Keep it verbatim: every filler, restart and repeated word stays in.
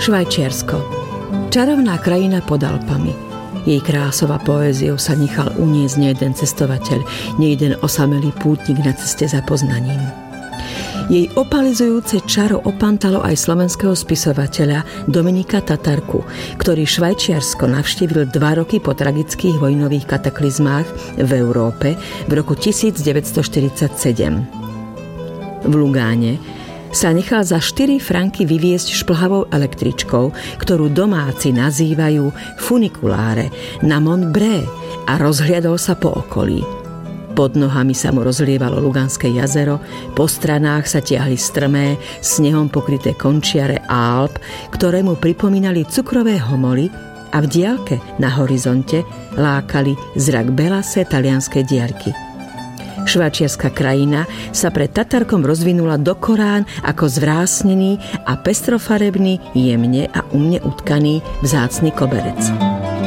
Švajčiarsko. Čarovná krajina pod Alpami. Jej krásou a poéziou sa nechal uniesť nejeden cestovateľ, nejeden osamelý pútnik na ceste za poznaním. Jej opalizujúce čaro opantalo aj slovenského spisovateľa Dominika Tatarku, ktorý Švajčiarsko navštívil dva roky po tragických vojnových kataklizmách v Európe v roku devätnásťstoštyridsaťsedem. V Lugáne sa nechal za štyri franky vyviesť šplhavou električkou, ktorú domáci nazývajú funikuláre, na Mont Bré a rozhliadol sa po okolí. Pod nohami sa mu rozlievalo Luganské jazero, po stranách sa tiahli strmé, snehom pokryté končiare Alp, ktoré mu pripomínali cukrové homoly a v diaľke na horizonte lákali zrak belasé talianské diaľky. Švajčiarska krajina sa pred Tatarkom rozvinula do Korán ako zvrásnený a pestrofarebný, jemne a umne utkaný vzácny koberec.